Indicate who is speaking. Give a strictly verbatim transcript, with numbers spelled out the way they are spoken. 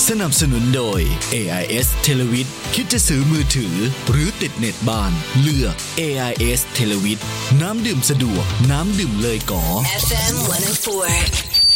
Speaker 1: สนับสนุนโดย เอ ไอ เอส Televid คิดจะซื้อมือถือหรือติดเน็ตบ้านเลือก เอ ไอ เอส Televid น้ำดื่มสะดวกน้ำดื่มเลยก๋อ
Speaker 2: เอฟ เอ็ม หนึ่งศูนย์สี่